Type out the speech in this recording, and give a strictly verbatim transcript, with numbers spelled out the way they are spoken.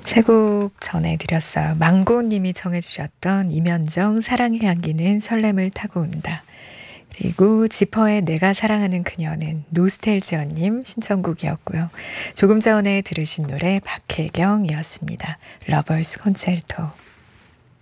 세 곡 전해드렸어요. 망고님이 청해 주셨던 이면정 사랑의 향기는 설렘을 타고 온다. 그리고 지퍼의 내가 사랑하는 그녀는 노스텔지어님 신청곡이었고요. 조금 전에 들으신 노래 박혜경이었습니다. 러버스 콘체르토.